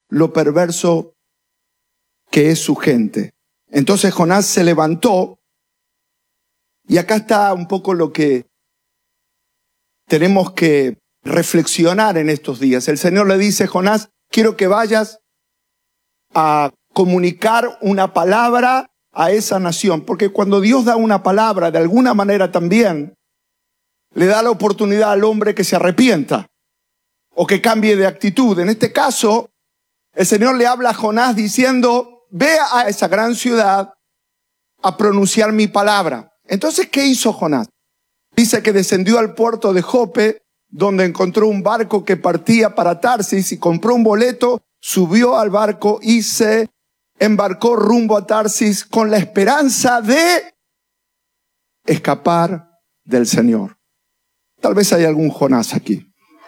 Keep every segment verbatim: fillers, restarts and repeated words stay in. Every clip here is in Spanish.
lo perverso que es su gente. Entonces Jonás se levantó, y acá está un poco lo que tenemos que reflexionar en estos días. El Señor le dice: Jonás, quiero que vayas a comunicar una palabra a esa nación, porque cuando Dios da una palabra, de alguna manera también le da la oportunidad al hombre que se arrepienta o que cambie de actitud. En este caso, el Señor le habla a Jonás diciendo: ve a esa gran ciudad a pronunciar mi palabra. Entonces, ¿qué hizo Jonás? Dice que descendió al puerto de Jope, donde encontró un barco que partía para Tarsis, y compró un boleto, subió al barco y se embarcó rumbo a Tarsis con la esperanza de escapar del Señor. Tal vez hay algún Jonás aquí.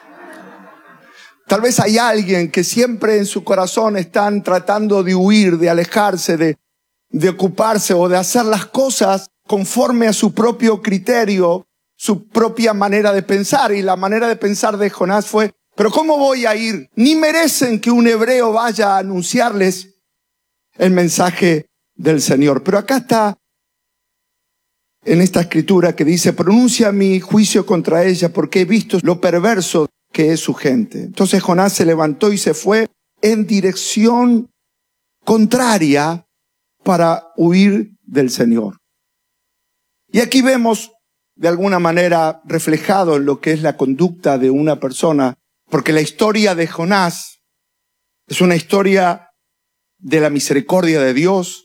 Tal vez hay alguien que siempre en su corazón están tratando de huir, de alejarse, de, de ocuparse o de hacer las cosas conforme a su propio criterio, su propia manera de pensar. Y la manera de pensar de Jonás fue: ¿pero cómo voy a ir? Ni merecen que un hebreo vaya a anunciarles el mensaje del Señor. Pero acá está en esta escritura que dice: pronuncia mi juicio contra ella, porque he visto lo perverso que es su gente. Entonces Jonás se levantó y se fue en dirección contraria para huir del Señor. Y aquí vemos de alguna manera reflejado en lo que es la conducta de una persona, porque la historia de Jonás es una historia de la misericordia de Dios,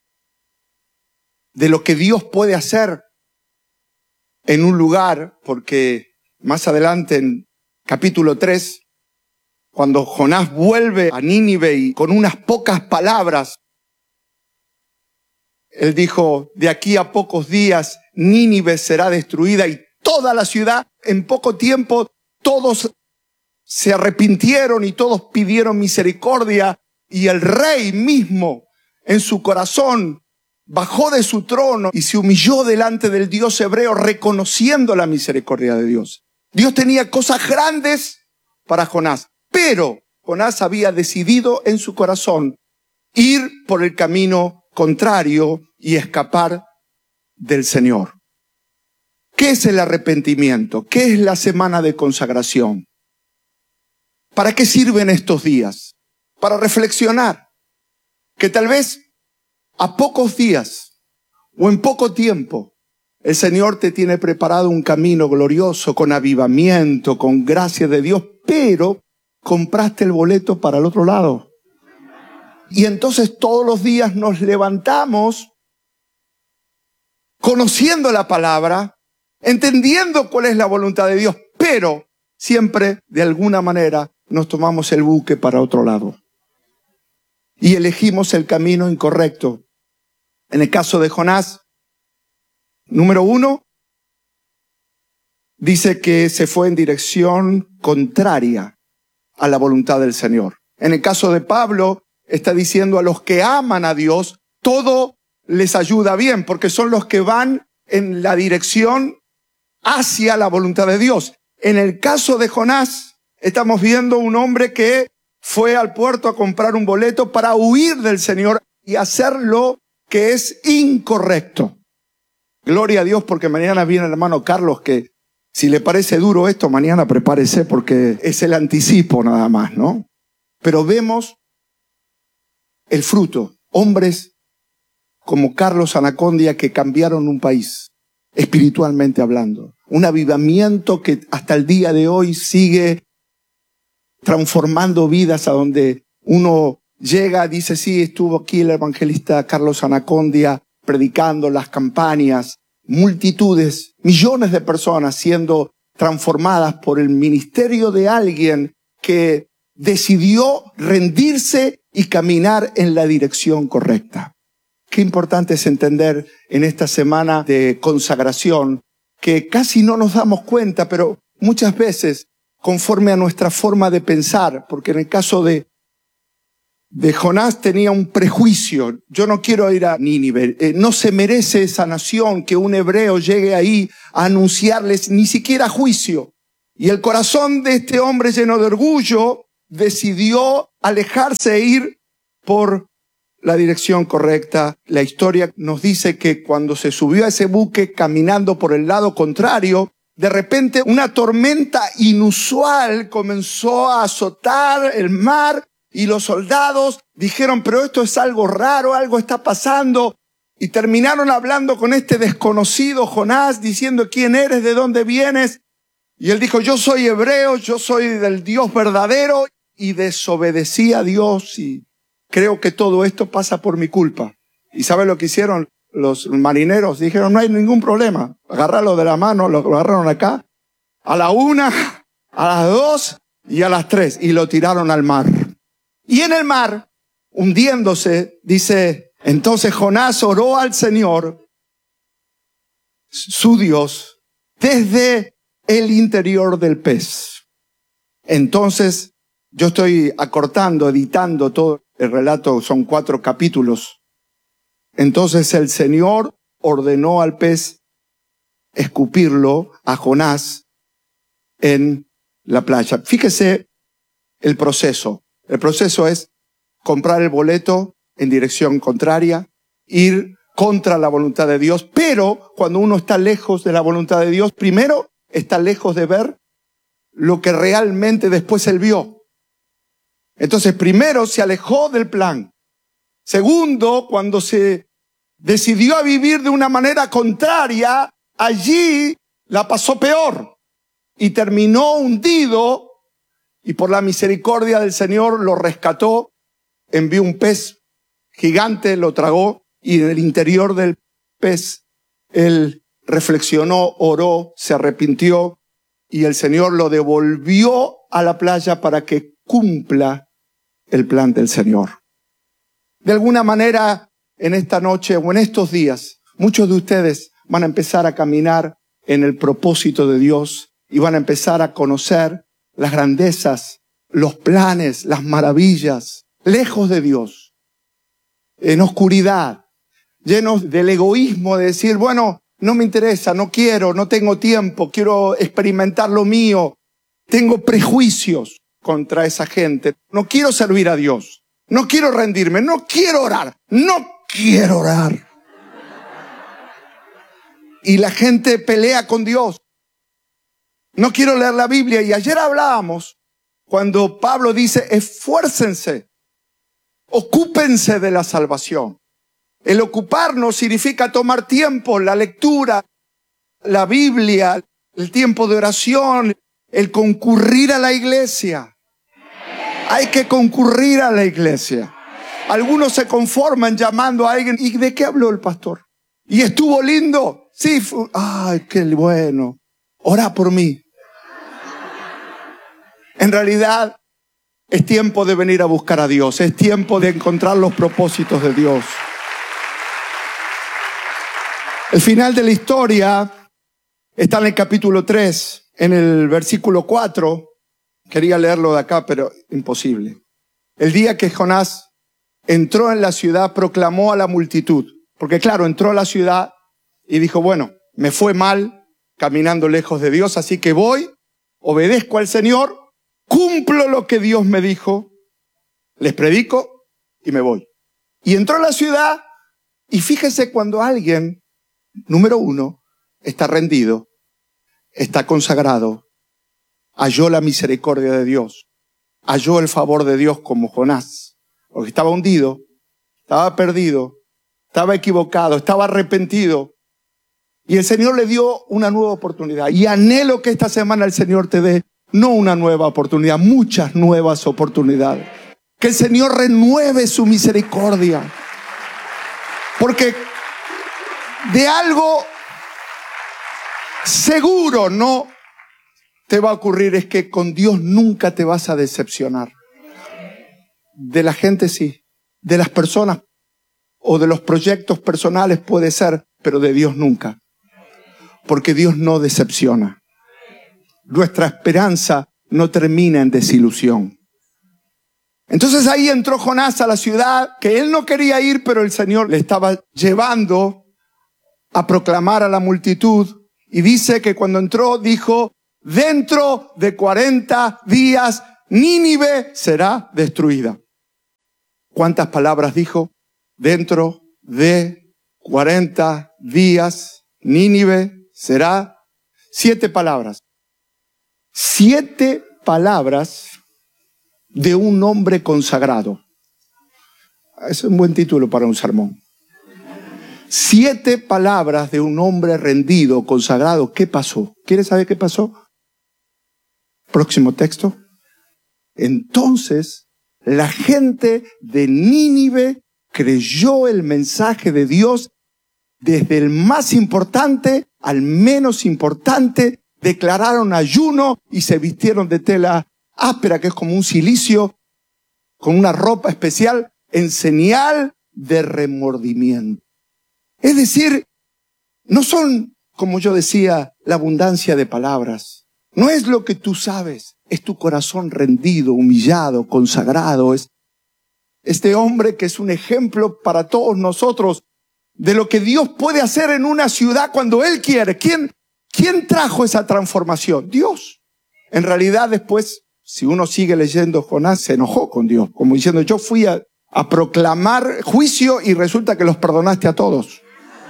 de lo que Dios puede hacer en un lugar, porque más adelante en capítulo tres, cuando Jonás vuelve a Nínive y con unas pocas palabras, él dijo: de aquí a pocos días Nínive será destruida, y toda la ciudad, en poco tiempo, todos se arrepintieron y todos pidieron misericordia, y el rey mismo en su corazón bajó de su trono y se humilló delante del Dios hebreo, reconociendo la misericordia de Dios. Dios tenía cosas grandes para Jonás, pero Jonás había decidido en su corazón ir por el camino contrario y escapar del Señor. ¿Qué es el arrepentimiento? ¿Qué es la semana de consagración? ¿Para qué sirven estos días? Para reflexionar que tal vez a pocos días o en poco tiempo el Señor te tiene preparado un camino glorioso, con avivamiento, con gracia de Dios, pero compraste el boleto para el otro lado. Y entonces todos los días nos levantamos conociendo la palabra, entendiendo cuál es la voluntad de Dios, pero siempre de alguna manera nos tomamos el buque para otro lado y elegimos el camino incorrecto. En el caso de Jonás, número uno, dice que se fue en dirección contraria a la voluntad del Señor. En el caso de Pablo, está diciendo: a los que aman a Dios, todo les ayuda bien, porque son los que van en la dirección hacia la voluntad de Dios. En el caso de Jonás, estamos viendo un hombre que fue al puerto a comprar un boleto para huir del Señor y hacer lo que es incorrecto. Gloria a Dios, porque mañana viene el hermano Carlos, que si le parece duro esto, mañana prepárese, porque es el anticipo nada más, ¿no? Pero vemos el fruto. Hombres como Carlos Anacondia que cambiaron un país, espiritualmente hablando. Un avivamiento que hasta el día de hoy sigue transformando vidas, a donde uno llega, dice: sí, estuvo aquí el evangelista Carlos Anacondia predicando, las campañas, multitudes, millones de personas siendo transformadas por el ministerio de alguien que decidió rendirse y caminar en la dirección correcta. Qué importante es entender en esta semana de consagración que casi no nos damos cuenta, pero muchas veces, conforme a nuestra forma de pensar, porque en el caso de, de Jonás tenía un prejuicio: yo no quiero ir a Nínive, eh, no se merece esa nación que un hebreo llegue ahí a anunciarles ni siquiera juicio. Y el corazón de este hombre lleno de orgullo decidió alejarse e ir por la dirección correcta. La historia nos dice que cuando se subió a ese buque caminando por el lado contrario, de repente una tormenta inusual comenzó a azotar el mar y los soldados dijeron, pero esto es algo raro, algo está pasando. Y terminaron hablando con este desconocido Jonás, diciendo, ¿quién eres? ¿De dónde vienes? Y él dijo, yo soy hebreo, yo soy del Dios verdadero, y desobedecí a Dios y creo que todo esto pasa por mi culpa. ¿Y sabe lo que hicieron los marineros? Dijeron, no hay ningún problema. Agárralo de la mano, lo agarraron acá, a la una, a las dos y a las tres, y lo tiraron al mar. Y en el mar, hundiéndose, dice, entonces Jonás oró al Señor, su Dios, desde el interior del pez. Entonces, yo estoy acortando, editando todo el relato, son cuatro capítulos. Entonces el Señor ordenó al pez escupirlo a Jonás en la playa. Fíjese el proceso. El proceso es comprar el boleto en dirección contraria, ir contra la voluntad de Dios, pero cuando uno está lejos de la voluntad de Dios, primero está lejos de ver lo que realmente después él vio. Entonces, primero se alejó del plan. Segundo, cuando se decidió a vivir de una manera contraria, allí la pasó peor y terminó hundido, y por la misericordia del Señor lo rescató, envió un pez gigante, lo tragó, y en el interior del pez él reflexionó, oró, se arrepintió, y el Señor lo devolvió a la playa para que cumpla el plan del Señor. De alguna manera, en esta noche o en estos días, muchos de ustedes van a empezar a caminar en el propósito de Dios y van a empezar a conocer las grandezas, los planes, las maravillas, lejos de Dios, en oscuridad, llenos del egoísmo de decir, bueno, no me interesa, no quiero, no tengo tiempo, quiero experimentar lo mío, tengo prejuicios contra esa gente, no quiero servir a Dios, no quiero rendirme, no quiero orar, no quiero orar. Y la gente pelea con Dios. No quiero leer la Biblia. Y ayer hablábamos cuando Pablo dice, esfuércense, ocúpense de la salvación. El ocuparnos significa tomar tiempo, la lectura, la Biblia, el tiempo de oración, el concurrir a la iglesia. Hay que concurrir a la iglesia. Algunos se conforman llamando a alguien. ¿Y de qué habló el pastor? ¿Y estuvo lindo? Sí, fue, ay, qué bueno. Ora por mí. En realidad, es tiempo de venir a buscar a Dios. Es tiempo de encontrar los propósitos de Dios. El final de la historia está en el capítulo tres, en el versículo cuatro. Quería leerlo de acá, pero imposible. El día que Jonás entró en la ciudad, proclamó a la multitud. Porque claro, entró a la ciudad y dijo, bueno, me fue mal caminando lejos de Dios, así que voy, obedezco al Señor, cumplo lo que Dios me dijo, les predico y me voy. Y entró a la ciudad y fíjese cuando alguien, número uno, está rendido, está consagrado, halló la misericordia de Dios, halló el favor de Dios como Jonás, porque estaba hundido, estaba perdido, estaba equivocado, estaba arrepentido. Y el Señor le dio una nueva oportunidad. Y anhelo que esta semana el Señor te dé no una nueva oportunidad, muchas nuevas oportunidades. Que el Señor renueve su misericordia. Porque de algo seguro no te va a ocurrir es que con Dios nunca te vas a decepcionar. De la gente sí, de las personas o de los proyectos personales puede ser, pero de Dios nunca. Porque Dios no decepciona. Nuestra esperanza no termina en desilusión. Entonces ahí entró Jonás a la ciudad que él no quería ir, pero el Señor le estaba llevando a proclamar a la multitud. Y dice que cuando entró dijo, dentro de cuarenta días Nínive será destruida. ¿Cuántas palabras dijo? Dentro de cuarenta días, Nínive será siete palabras. Siete palabras de un hombre consagrado. Es un buen título para un sermón. Siete palabras de un hombre rendido, consagrado. ¿Qué pasó? ¿Quieres saber qué pasó? Próximo texto. Entonces, la gente de Nínive creyó el mensaje de Dios, desde el más importante al menos importante. Declararon ayuno y se vistieron de tela áspera, que es como un cilicio, con una ropa especial, en señal de remordimiento. Es decir, no son, como yo decía, la abundancia de palabras. No es lo que tú sabes, es tu corazón rendido, humillado, consagrado. Es este hombre que es un ejemplo para todos nosotros de lo que Dios puede hacer en una ciudad cuando Él quiere. ¿Quién, quién trajo esa transformación? Dios. En realidad después, si uno sigue leyendo, Jonás se enojó con Dios, como diciendo, yo fui a, a proclamar juicio y resulta que los perdonaste a todos.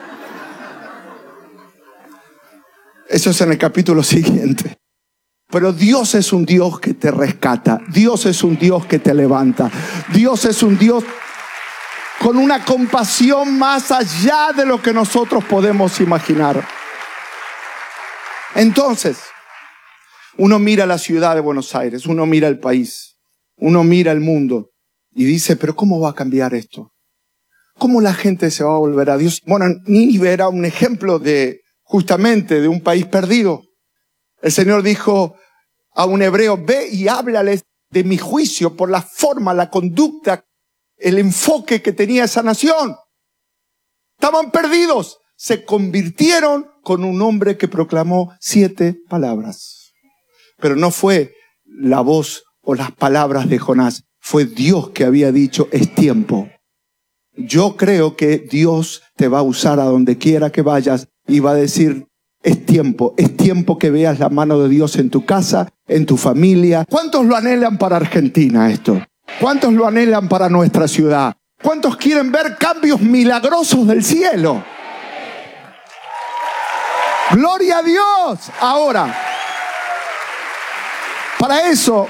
Eso es en el capítulo siguiente. Pero Dios es un Dios que te rescata. Dios es un Dios que te levanta. Dios es un Dios con una compasión más allá de lo que nosotros podemos imaginar. Entonces, uno mira la ciudad de Buenos Aires, uno mira el país, uno mira el mundo y dice, pero ¿cómo va a cambiar esto? ¿Cómo la gente se va a volver a Dios? Bueno, Nínive era un ejemplo de, justamente, de un país perdido. El Señor dijo a un hebreo, ve y háblales de mi juicio por la forma, la conducta, el enfoque que tenía esa nación. Estaban perdidos. Se convirtieron con un hombre que proclamó siete palabras. Pero no fue la voz o las palabras de Jonás. Fue Dios que había dicho, es tiempo. Yo creo que Dios te va a usar a donde quiera que vayas y va a decir, es tiempo, es tiempo que veas la mano de Dios en tu casa, en tu familia. ¿Cuántos lo anhelan para Argentina esto? ¿Cuántos lo anhelan para nuestra ciudad? ¿Cuántos quieren ver cambios milagrosos del cielo? ¡Gloria a Dios! Ahora, para eso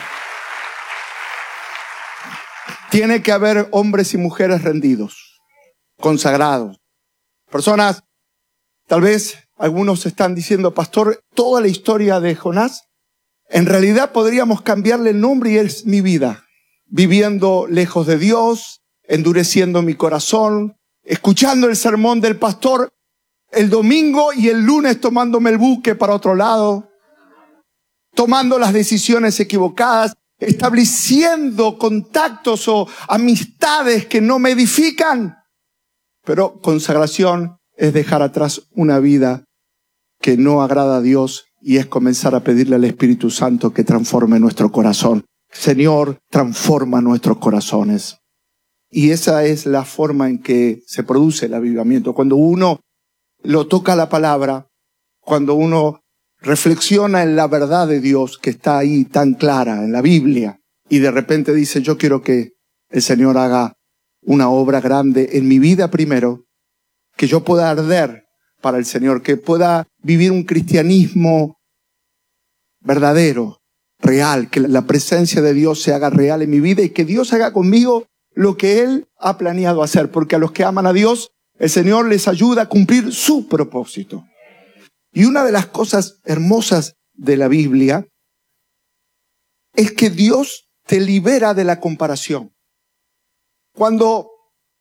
tiene que haber hombres y mujeres rendidos, consagrados. Personas, tal vez algunos están diciendo, pastor, toda la historia de Jonás, en realidad podríamos cambiarle el nombre y es mi vida. Viviendo lejos de Dios, endureciendo mi corazón, escuchando el sermón del pastor el domingo y el lunes tomándome el buque para otro lado, tomando las decisiones equivocadas, estableciendo contactos o amistades que no me edifican. Pero consagración es dejar atrás una vida que no agrada a Dios y es comenzar a pedirle al Espíritu Santo que transforme nuestro corazón. Señor, transforma nuestros corazones. Y esa es la forma en que se produce el avivamiento. Cuando uno lo toca la palabra, cuando uno reflexiona en la verdad de Dios que está ahí tan clara en la Biblia y de repente dice, yo quiero que el Señor haga una obra grande en mi vida primero, que yo pueda arder para el Señor, que pueda vivir un cristianismo verdadero, real, que la presencia de Dios se haga real en mi vida y que Dios haga conmigo lo que Él ha planeado hacer, porque a los que aman a Dios, el Señor les ayuda a cumplir su propósito. Y una de las cosas hermosas de la Biblia es que Dios te libera de la comparación. Cuando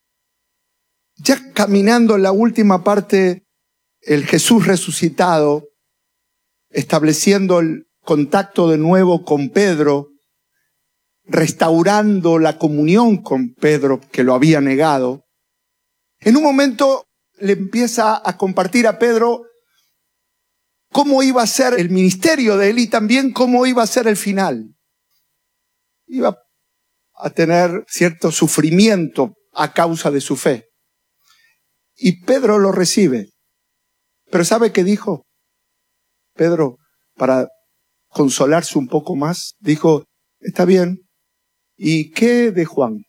ya caminando en la última parte, el Jesús resucitado, estableciendo el contacto de nuevo con Pedro, restaurando la comunión con Pedro, que lo había negado, en un momento le empieza a compartir a Pedro cómo iba a ser el ministerio de él y también cómo iba a ser el final. Iba a tener cierto sufrimiento a causa de su fe. Y Pedro lo recibe. Pero ¿sabe qué dijo? Pedro, para consolarse un poco más, dijo, Está bien. ¿Y qué de Juan?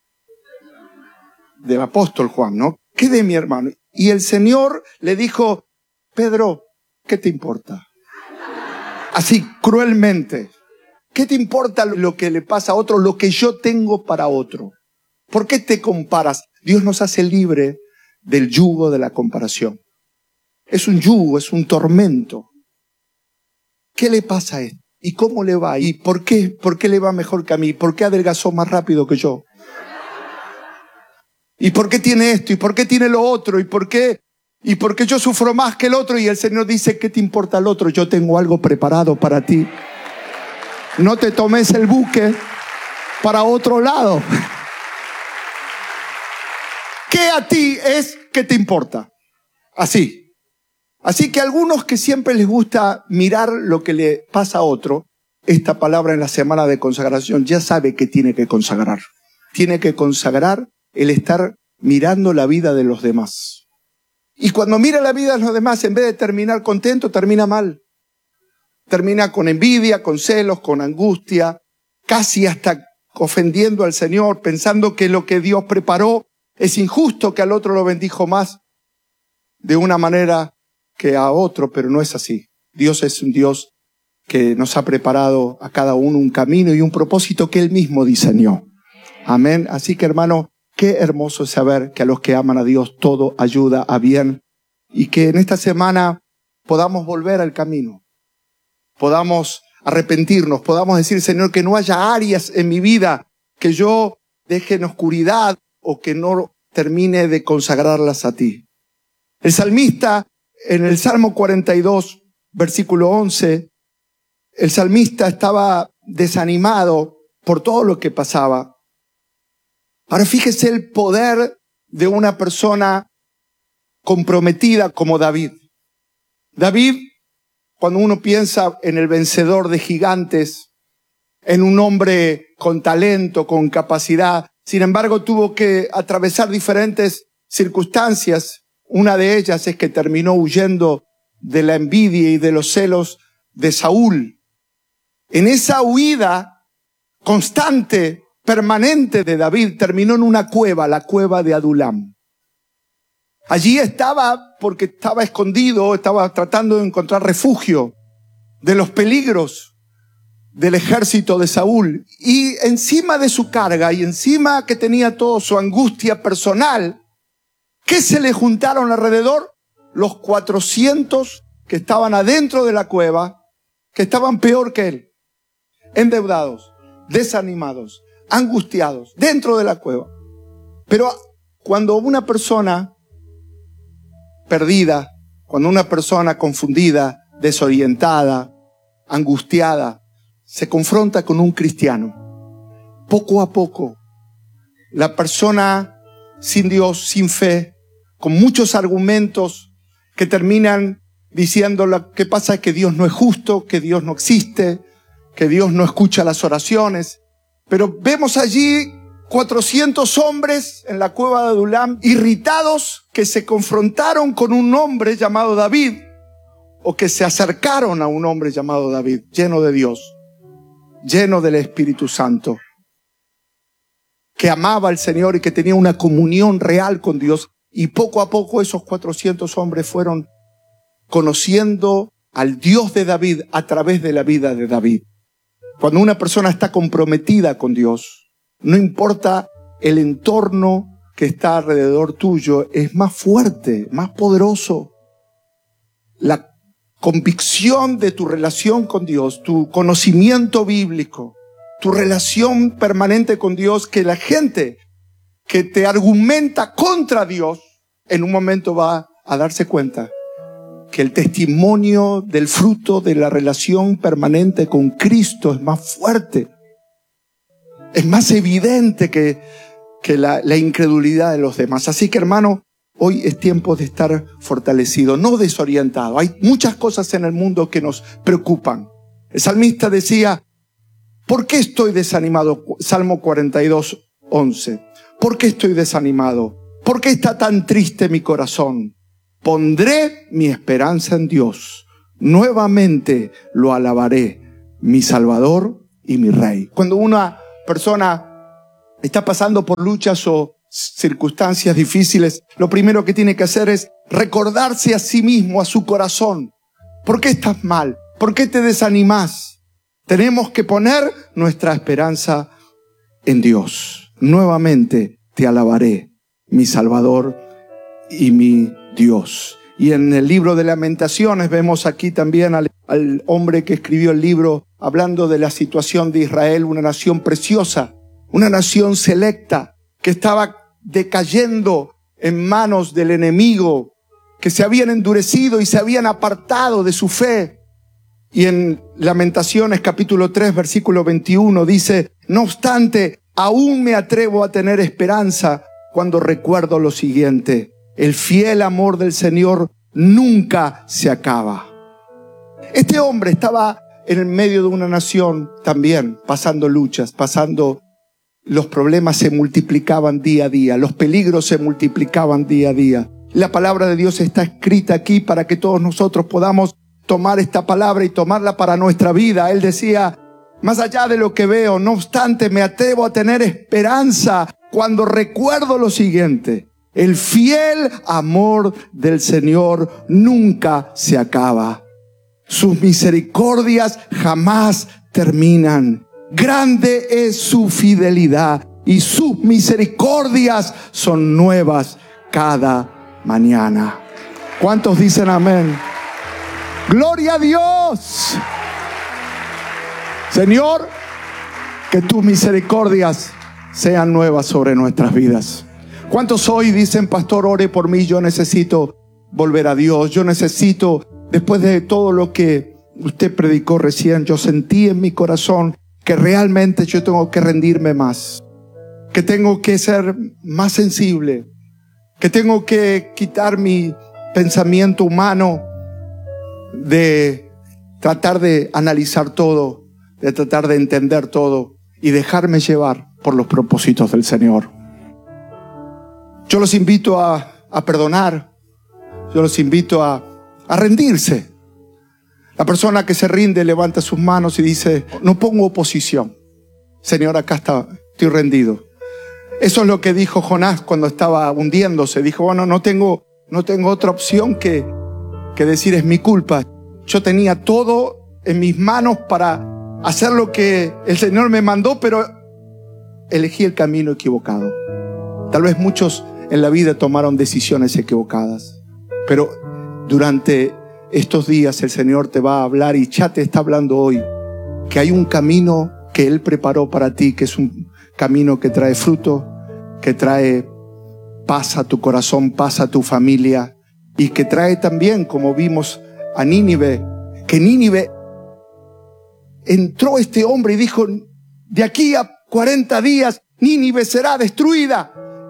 Del apóstol Juan, ¿no? ¿Qué de mi hermano? Y el Señor le dijo, Pedro, ¿qué te importa? Así, cruelmente. ¿Qué te importa lo que le pasa a otro, lo que yo tengo para otro? ¿Por qué te comparas? Dios nos hace libre del yugo de la comparación. Es un yugo, es un tormento. ¿Qué le pasa a él? ¿Y cómo le va? ¿Y por qué? ¿Por qué le va mejor que a mí? ¿Por qué adelgazó más rápido que yo? ¿Y por qué tiene esto? ¿Y por qué tiene lo otro? ¿Y por qué? ¿Y por qué yo sufro más que el otro? Y el Señor dice, ¿qué te importa el otro? Yo tengo algo preparado para ti. No te tomes el buque para otro lado. ¿Qué a ti es que te importa? Así. Así que a algunos que siempre les gusta mirar lo que le pasa a otro, esta palabra en la semana de consagración ya sabe que tiene que consagrar. Tiene que consagrar el estar mirando la vida de los demás. Y cuando mira la vida de los demás, en vez de terminar contento, termina mal. Termina con envidia, con celos, con angustia, casi hasta ofendiendo al Señor, pensando que lo que Dios preparó es injusto, que al otro lo bendijo más de una manera que a otro, pero no es así. Dios es un Dios que nos ha preparado a cada uno un camino y un propósito que Él mismo diseñó. Amén. Así que, hermano, qué hermoso es saber que a los que aman a Dios todo ayuda a bien y que en esta semana podamos volver al camino. Podamos arrepentirnos, podamos decir, Señor, que no haya áreas en mi vida que yo deje en oscuridad o que no termine de consagrarlas a ti. El salmista, en el Salmo cuarenta y dos, versículo once, el salmista estaba desanimado por todo lo que pasaba. Ahora fíjese el poder de una persona comprometida como David. David, cuando uno piensa en el vencedor de gigantes, en un hombre con talento, con capacidad, sin embargo tuvo que atravesar diferentes circunstancias. Una de ellas es que terminó huyendo de la envidia y de los celos de Saúl. En esa huida constante, permanente de David, terminó en una cueva, la cueva de Adulam. Allí estaba porque estaba escondido, estaba tratando de encontrar refugio de los peligros del ejército de Saúl. Y encima de su carga y encima que tenía toda su angustia personal, ¿qué se le juntaron alrededor? Los cuatrocientos que estaban adentro de la cueva, que estaban peor que él, endeudados, desanimados, angustiados, dentro de la cueva. Pero cuando una persona perdida, cuando una persona confundida, desorientada, angustiada, se confronta con un cristiano, poco a poco, la persona sin Dios, sin fe, con muchos argumentos que terminan diciendo lo que pasa es que Dios no es justo, que Dios no existe, que Dios no escucha las oraciones. Pero vemos allí cuatrocientos hombres en la cueva de Adulam, irritados, que se confrontaron con un hombre llamado David, o que se acercaron a un hombre llamado David, lleno de Dios, lleno del Espíritu Santo, que amaba al Señor y que tenía una comunión real con Dios. Y poco a poco esos cuatrocientos hombres fueron conociendo al Dios de David a través de la vida de David. Cuando una persona está comprometida con Dios, no importa el entorno que está alrededor tuyo, es más fuerte, más poderoso. La convicción de tu relación con Dios, tu conocimiento bíblico, tu relación permanente con Dios, que la gente que te argumenta contra Dios, en un momento va a darse cuenta que el testimonio del fruto de la relación permanente con Cristo es más fuerte, es más evidente que, que la, la incredulidad de los demás. Así que, hermano, hoy es tiempo de estar fortalecido, no desorientado. Hay muchas cosas en el mundo que nos preocupan. El salmista decía, ¿por qué estoy desanimado? Salmo cuarenta y dos, once. ¿Por qué estoy desanimado? ¿Por qué está tan triste mi corazón? Pondré mi esperanza en Dios. Nuevamente lo alabaré, mi Salvador y mi Rey. Cuando una persona está pasando por luchas o circunstancias difíciles, lo primero que tiene que hacer es recordarse a sí mismo, a su corazón. ¿Por qué estás mal? ¿Por qué te desanimas? Tenemos que poner nuestra esperanza en Dios. Nuevamente te alabaré, mi Salvador y mi Dios. Y en el libro de Lamentaciones vemos aquí también al, al hombre que escribió el libro hablando de la situación de Israel, una nación preciosa, una nación selecta que estaba decayendo en manos del enemigo, que se habían endurecido y se habían apartado de su fe. Y en Lamentaciones capítulo tres versículo veintiuno dice: no obstante, aún me atrevo a tener esperanza cuando recuerdo lo siguiente: el fiel amor del Señor nunca se acaba. Este hombre estaba en el medio de una nación también, pasando luchas, pasando, los problemas se multiplicaban día a día, los peligros se multiplicaban día a día. La palabra de Dios está escrita aquí para que todos nosotros podamos tomar esta palabra y tomarla para nuestra vida. Él decía: más allá de lo que veo, no obstante, me atrevo a tener esperanza cuando recuerdo lo siguiente: el fiel amor del Señor nunca se acaba. Sus misericordias jamás terminan. Grande es su fidelidad y sus misericordias son nuevas cada mañana. ¿Cuántos dicen amén? ¡Gloria a Dios! Señor, que tus misericordias sean nuevas sobre nuestras vidas. ¿Cuántos hoy dicen: pastor, ore por mí, yo necesito volver a Dios? Yo necesito, después de todo lo que usted predicó recién, yo sentí en mi corazón que realmente yo tengo que rendirme más, que tengo que ser más sensible, que tengo que quitar mi pensamiento humano de tratar de analizar todo, de tratar de entender todo y dejarme llevar por los propósitos del Señor. Yo los invito a, a perdonar, yo los invito a, a rendirse. La persona que se rinde levanta sus manos y dice: no pongo oposición. Señor, acá está, estoy rendido. Eso es lo que dijo Jonás cuando estaba hundiéndose. Dijo: bueno, no tengo, no tengo otra opción que, que decir es mi culpa. Yo tenía todo en mis manos para hacer lo que el Señor me mandó, pero elegí el camino equivocado. Tal vez muchos en la vida tomaron decisiones equivocadas, pero durante estos días el Señor te va a hablar, y ya te está hablando hoy, que hay un camino que Él preparó para ti, que es un camino que trae fruto, que trae paz a tu corazón, paz a tu familia, y que trae también, como vimos a Nínive, que Nínive entró este hombre y dijo: de aquí a cuarenta días Nínive será destruida.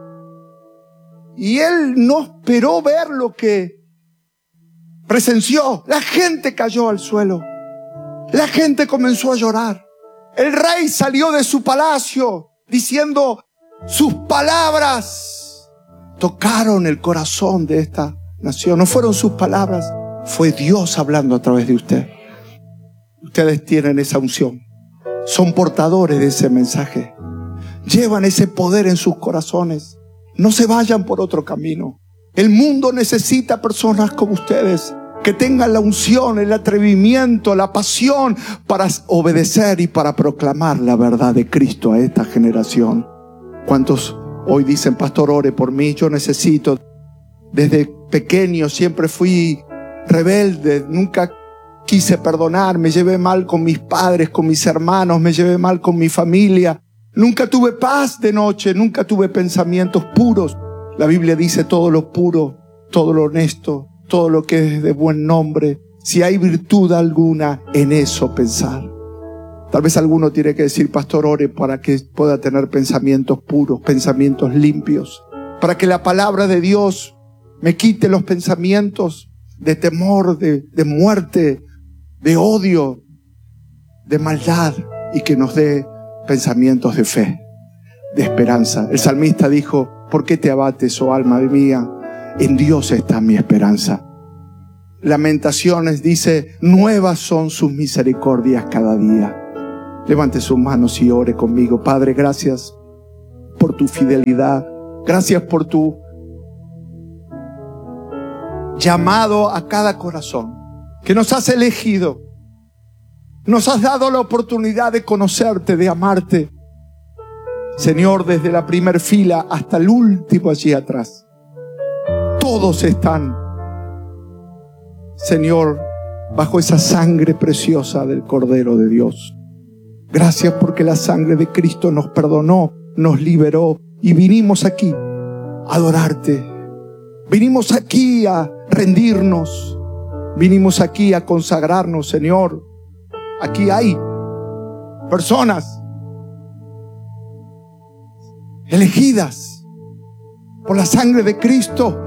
Y él no esperó ver lo que presenció. La gente cayó al suelo. La gente comenzó a llorar. El rey salió de su palacio diciendo: sus palabras tocaron el corazón de esta nación. No fueron sus palabras, fue Dios hablando a través de usted. Ustedes tienen esa unción, son portadores de ese mensaje, llevan ese poder en sus corazones. No se vayan por otro camino. El mundo necesita personas como ustedes, que tengan la unción, el atrevimiento, la pasión para obedecer y para proclamar la verdad de Cristo a esta generación. ¿Cuántos hoy dicen: pastor, ore por mí? Yo necesito. Desde pequeño siempre fui rebelde, nunca quise perdonar, me llevé mal con mis padres, con mis hermanos, me llevé mal con mi familia. Nunca tuve paz de noche, nunca tuve pensamientos puros. La Biblia dice: todo lo puro, todo lo honesto, todo lo que es de buen nombre, si hay virtud alguna, en eso pensar. Tal vez alguno tiene que decir: pastor, ore para que pueda tener pensamientos puros, pensamientos limpios, para que la palabra de Dios me quite los pensamientos de temor, de, de muerte, de odio, de maldad, y que nos dé pensamientos de fe, de esperanza. El salmista dijo: ¿por qué te abates, oh alma mía? En Dios está mi esperanza. Lamentaciones dice: nuevas son sus misericordias cada día. Levante sus manos y ore conmigo. Padre, gracias por tu fidelidad. Gracias por tu llamado a cada corazón que nos has elegido. Nos has dado la oportunidad de conocerte, de amarte. Señor, desde la primer fila hasta el último allí atrás. Todos están, Señor, bajo esa sangre preciosa del Cordero de Dios. Gracias porque la sangre de Cristo nos perdonó, nos liberó y vinimos aquí a adorarte. Vinimos aquí a rendirnos. Vinimos aquí a consagrarnos, Señor. Aquí hay personas elegidas por la sangre de Cristo,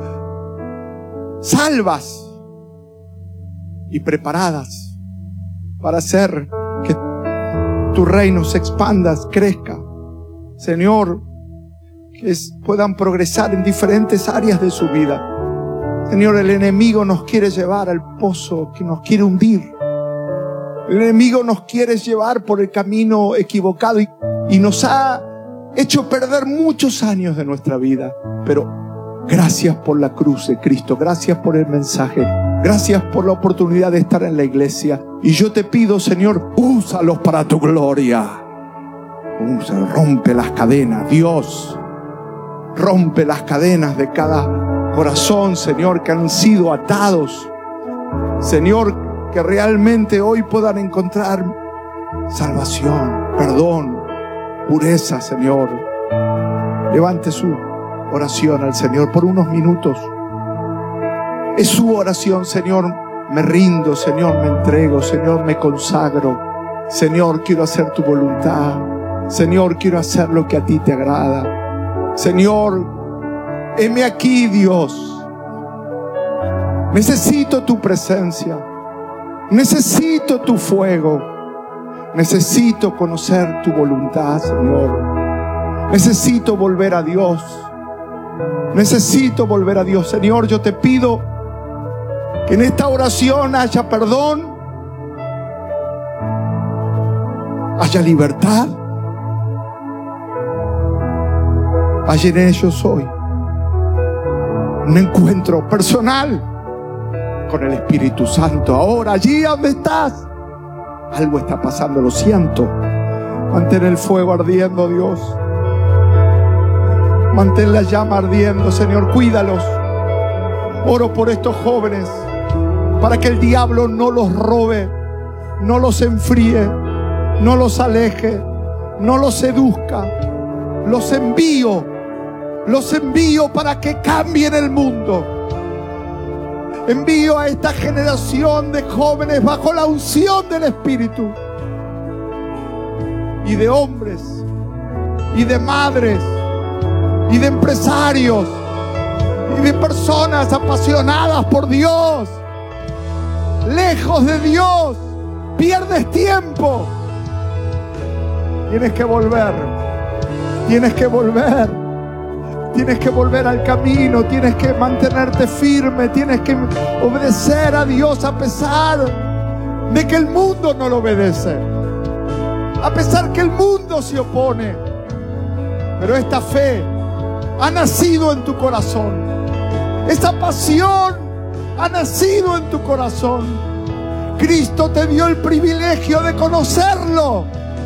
salvas y preparadas para hacer que tu reino se expanda, crezca. Señor, que es, puedan progresar en diferentes áreas de su vida. Señor, el enemigo nos quiere llevar al pozo, que nos quiere hundir. El enemigo nos quiere llevar por el camino equivocado y, y nos ha hecho perder muchos años de nuestra vida. Pero gracias por la cruz de Cristo, gracias por el mensaje, gracias por la oportunidad de estar en la iglesia. Y yo te pido, Señor, úsalos para tu gloria. Usa, rompe las cadenas, Dios. Rompe las cadenas de cada corazón, Señor, que han sido atados. Señor, que realmente hoy puedan encontrar salvación, perdón, pureza, Señor. Levante su oración al Señor por unos minutos. Es su oración, Señor. Me rindo, Señor, me entrego, Señor, me consagro. Señor, quiero hacer tu voluntad. Señor, quiero hacer lo que a ti te agrada. Señor, heme aquí, Dios. Necesito tu presencia. Necesito tu fuego. Necesito conocer tu voluntad, Señor. Necesito volver a Dios. Necesito volver a Dios. Señor, yo te pido que en esta oración haya perdón, haya libertad, haya en ellos hoy un encuentro personal con el Espíritu Santo. Ahora, allí donde estás, algo está pasando, lo siento. Mantén el fuego ardiendo, Dios. Mantén la llama ardiendo, Señor. Cuídalos. Oro por estos jóvenes, para que el diablo no los robe, no los enfríe, no los aleje, no los seduzca. Los envío, los envío para que cambien el mundo. Envío a esta generación de jóvenes bajo la unción del Espíritu, y de hombres, y de madres, y de empresarios, y de personas apasionadas por Dios. Lejos de Dios pierdes tiempo. Tienes que volver. Tienes que volver. Tienes que volver al camino. Tienes que mantenerte firme. Tienes que obedecer a Dios a pesar de que el mundo no lo obedece. A pesar que el mundo se opone. Pero esta fe ha nacido en tu corazón. Esa pasión ha nacido en tu corazón. Cristo te dio el privilegio de conocerlo.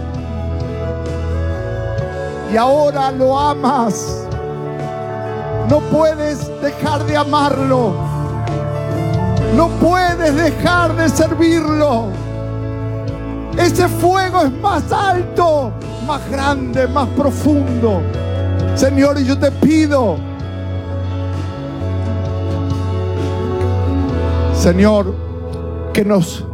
Y ahora lo amas. No puedes dejar de amarlo. No puedes dejar de servirlo. Ese fuego es más alto, más grande, más profundo. Señor, y yo te pido, Señor, que nos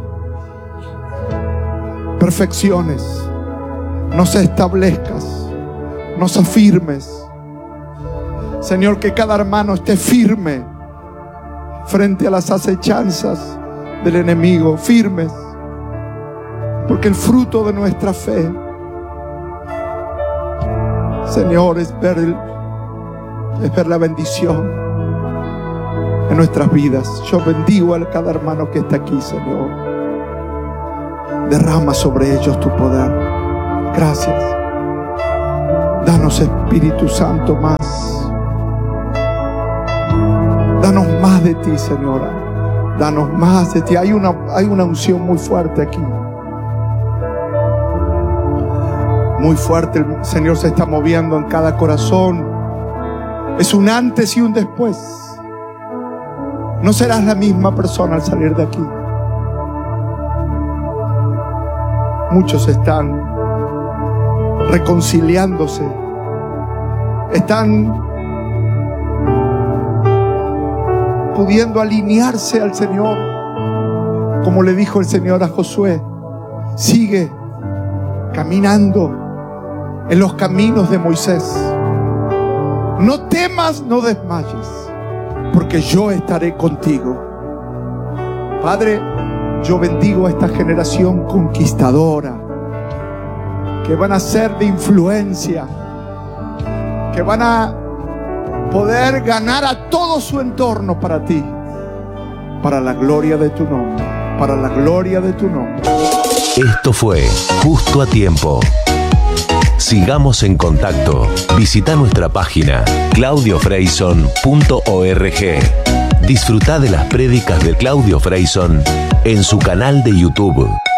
perfecciones, nos establezcas, nos afirmes. Señor, que cada hermano esté firme frente a las acechanzas del enemigo, firmes, porque el fruto de nuestra fe, Señor, es ver, el, es ver la bendición en nuestras vidas. Yo bendigo a cada hermano que está aquí, Señor. Derrama sobre ellos tu poder. Gracias. Danos, Espíritu Santo, más. Danos más de ti, Señora. Danos más de ti. Hay una, hay una unción muy fuerte aquí. Muy fuerte. El Señor se está moviendo en cada corazón. Es un antes y un después. No serás la misma persona al salir de aquí. Muchos están reconciliándose. Están pudiendo alinearse al Señor. Como le dijo el Señor a Josué, sigue caminando en los caminos de Moisés. No temas, no desmayes, porque yo estaré contigo. Padre, yo bendigo a esta generación conquistadora, que van a ser de influencia, que van a poder ganar a todo su entorno para ti, para la gloria de tu nombre, para la gloria de tu nombre. Esto fue Justo a Tiempo. Sigamos en contacto. Visita nuestra página claudio freyson punto org. Disfruta de las prédicas de Claudio Freyson en su canal de YouTube.